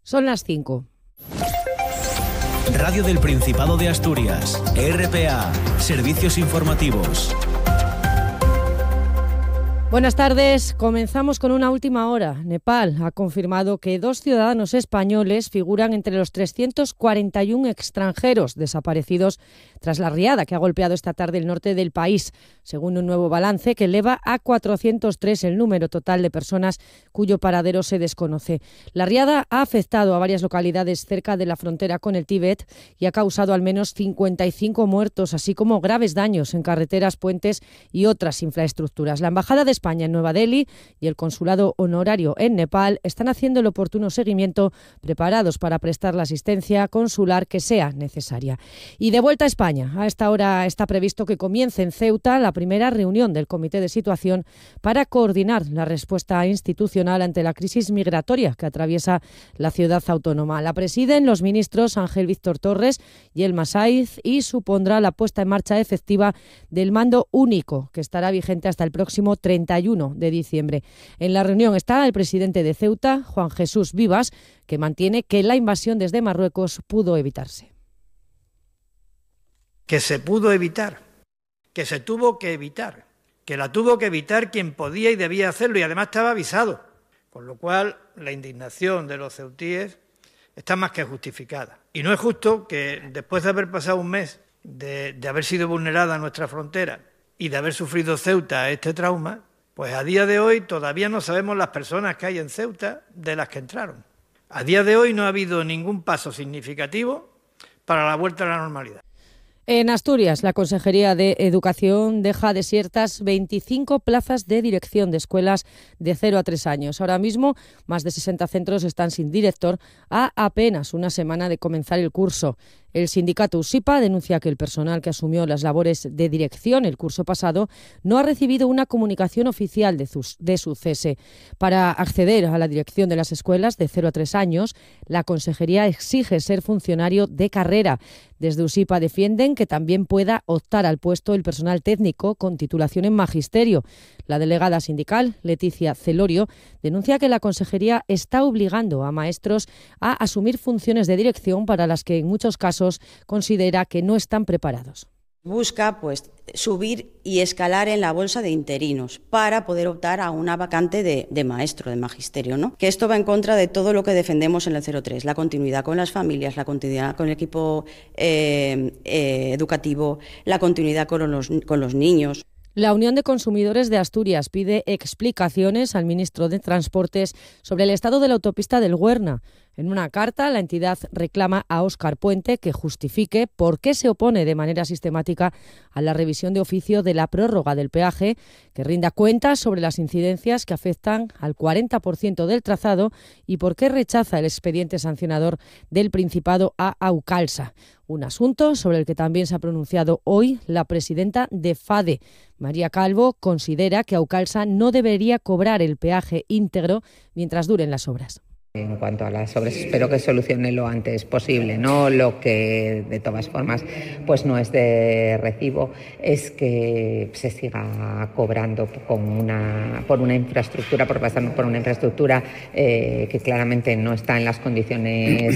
Son las 5. Radio del Principado de Asturias, RPA, Servicios Informativos. Buenas tardes. Comenzamos con una última hora. Nepal ha confirmado que 2 ciudadanos españoles figuran entre los 341 extranjeros desaparecidos tras la riada que ha golpeado esta tarde el norte del país, según un nuevo balance que eleva a 403 el número total de personas cuyo paradero se desconoce. La riada ha afectado a varias localidades cerca de la frontera con el Tíbet y ha causado al menos 55 muertos, así como graves daños en carreteras, puentes y otras infraestructuras. La Embajada de España en Nueva Delhi y el Consulado Honorario en Nepal están haciendo el oportuno seguimiento, preparados para prestar la asistencia consular que sea necesaria. Y de vuelta a España, a esta hora está previsto que comience en Ceuta la primera reunión del Comité de Situación para coordinar la respuesta institucional ante la crisis migratoria que atraviesa la ciudad autónoma. La presiden los ministros Ángel Víctor Torres y Elma Saiz y supondrá la puesta en marcha efectiva del mando único, que estará vigente hasta el próximo 31 de diciembre. En la reunión está el presidente de Ceuta, Juan Jesús Vivas, que mantiene que la invasión desde Marruecos pudo evitarse. Que se pudo evitar, que se tuvo que evitar, que la tuvo que evitar quien podía y debía hacerlo y además estaba avisado, con lo cual la indignación de los ceutíes está más que justificada. Y no es justo que después de haber pasado un mes de haber sido vulnerada nuestra frontera y de haber sufrido Ceuta este trauma, pues a día de hoy todavía no sabemos las personas que hay en Ceuta de las que entraron. A día de hoy no ha habido ningún paso significativo para la vuelta a la normalidad. En Asturias, la Consejería de Educación deja desiertas 25 plazas de dirección de escuelas de 0 a 3 años. Ahora mismo, más de 60 centros están sin director a apenas una semana de comenzar el curso. El sindicato USIPA denuncia que el personal que asumió las labores de dirección el curso pasado no ha recibido una comunicación oficial de su cese. Para acceder a la dirección de las escuelas de 0 a 3 años, la Consejería exige ser funcionario de carrera. Desde USIPA defienden que también pueda optar al puesto el personal técnico con titulación en magisterio. La delegada sindical, Leticia Celorio, denuncia que la Consejería está obligando a maestros a asumir funciones de dirección para las que en muchos casos considera que no están preparados. Busca subir y escalar en la bolsa de interinos para poder optar a una vacante de maestro, de magisterio, ¿no? Que esto va en contra de todo lo que defendemos en el 03, la continuidad con las familias, la continuidad con el equipo educativo, la continuidad con los niños. La Unión de Consumidores de Asturias pide explicaciones al ministro de Transportes sobre el estado de la autopista del Huerna. En una carta, la entidad reclama a Óscar Puente que justifique por qué se opone de manera sistemática a la revisión de oficio de la prórroga del peaje, que rinda cuentas sobre las incidencias que afectan al 40% del trazado y por qué rechaza el expediente sancionador del Principado a Aucalsa. Un asunto sobre el que también se ha pronunciado hoy la presidenta de FADE. María Calvo considera que Aucalsa no debería cobrar el peaje íntegro mientras duren las obras. En cuanto a las obras, espero que solucione lo antes posible, ¿no? Lo que de todas formas pues no es de recibo es que se siga cobrando por una infraestructura, por pasar por una infraestructura que claramente no está en las condiciones